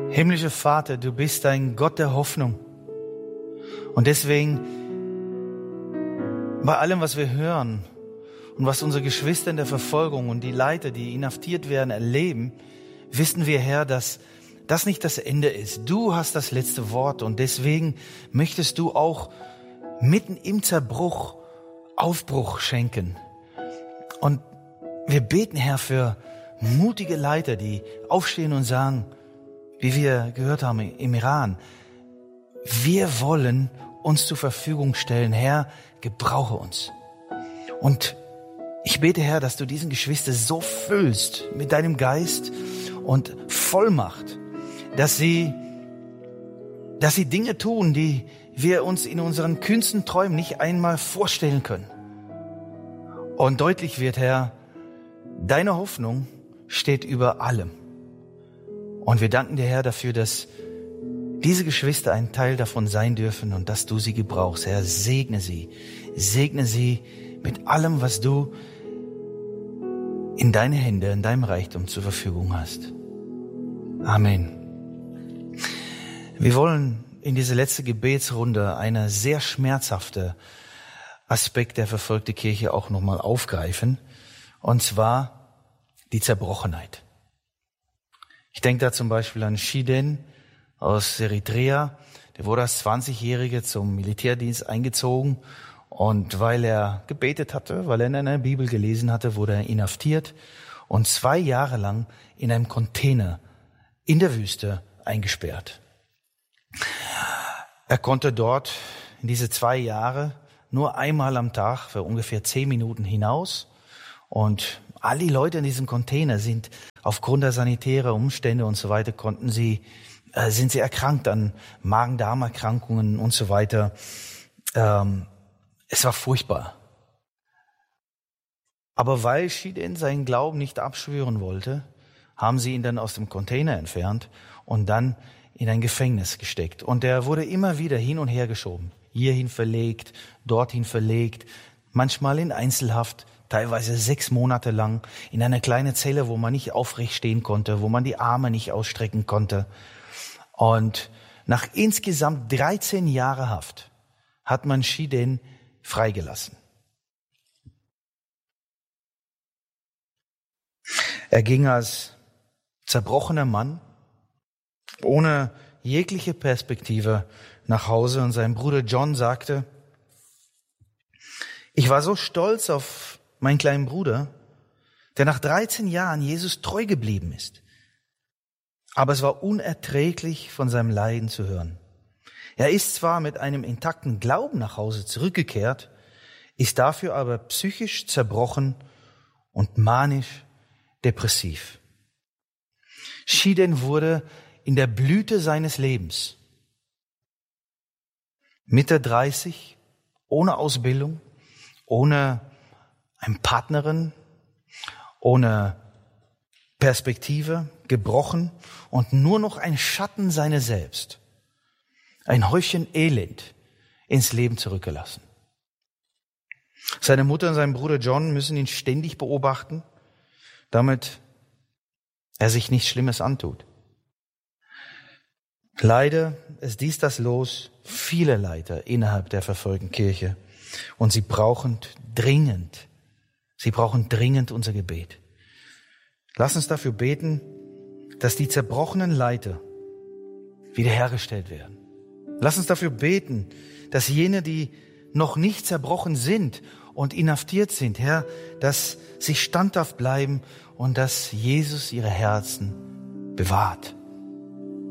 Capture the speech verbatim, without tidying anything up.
Himmlischer Vater, du bist ein Gott der Hoffnung. Und deswegen, bei allem, was wir hören und was unsere Geschwister in der Verfolgung und die Leiter, die inhaftiert werden, erleben, wissen wir, Herr, dass das nicht das Ende ist. Du hast das letzte Wort und deswegen möchtest du auch mitten im Zerbruch Aufbruch schenken. Und wir beten, Herr, für mutige Leiter, die aufstehen und sagen, wie wir gehört haben im Iran, wir wollen uns zur Verfügung stellen. Herr, gebrauche uns. Und ich bete, Herr, dass du diesen Geschwister so füllst mit deinem Geist und Vollmacht, dass sie, dass sie Dinge tun, die wir uns in unseren kühnsten Träumen nicht einmal vorstellen können. Und deutlich wird, Herr, deine Hoffnung steht über allem. Und wir danken dir, Herr, dafür, dass diese Geschwister ein Teil davon sein dürfen und dass du sie gebrauchst. Herr, segne sie. Segne sie mit allem, was du in deine Hände, in deinem Reichtum zur Verfügung hast. Amen. Wir wollen in diese letzte Gebetsrunde eine sehr schmerzhafte Aspekt der verfolgten Kirche auch nochmal aufgreifen. Und zwar die Zerbrochenheit. Ich denke da zum Beispiel an Shiden aus Eritrea. Der wurde als zwanzigjähriger zum Militärdienst eingezogen. Und weil er gebetet hatte, weil er in einer Bibel gelesen hatte, wurde er inhaftiert und zwei Jahre lang in einem Container in der Wüste eingesperrt. Er konnte dort in diese zwei Jahre nur einmal am Tag für ungefähr zehn Minuten hinaus. Und all die Leute in diesem Container sind aufgrund der sanitären Umstände und so weiter, konnten sie, äh, sind sie erkrankt an Magen-Darm-Erkrankungen und so weiter. Ähm, es war furchtbar. Aber weil Shiden seinen Glauben nicht abschwören wollte, haben sie ihn dann aus dem Container entfernt und dann in ein Gefängnis gesteckt. Und er wurde immer wieder hin und her geschoben. Hierhin verlegt, dorthin verlegt, manchmal in Einzelhaft, teilweise sechs Monate lang, in einer kleinen Zelle, wo man nicht aufrecht stehen konnte, wo man die Arme nicht ausstrecken konnte. Und nach insgesamt dreizehn Jahren Haft hat man Shiden freigelassen. Er ging als zerbrochener Mann, ohne jegliche Perspektive nach Hause und sein Bruder John sagte, ich war so stolz auf meinen kleinen Bruder, der nach dreizehn Jahren Jesus treu geblieben ist. Aber es war unerträglich, von seinem Leiden zu hören. Er ist zwar mit einem intakten Glauben nach Hause zurückgekehrt, ist dafür aber psychisch zerbrochen und manisch depressiv. Shiden wurde in der Blüte seines Lebens, Mitte dreißig, ohne Ausbildung, ohne eine Partnerin, ohne Perspektive, gebrochen und nur noch ein Schatten seiner selbst, ein Häufchen Elend ins Leben zurückgelassen. Seine Mutter und sein Bruder John müssen ihn ständig beobachten, damit er sich nichts Schlimmes antut. Leider ist dies das Los vieler Leiter innerhalb der verfolgten Kirche. Und sie brauchen dringend, sie brauchen dringend unser Gebet. Lass uns dafür beten, dass die zerbrochenen Leiter wiederhergestellt werden. Lass uns dafür beten, dass jene, die noch nicht zerbrochen sind und inhaftiert sind, Herr, dass sie standhaft bleiben und dass Jesus ihre Herzen bewahrt.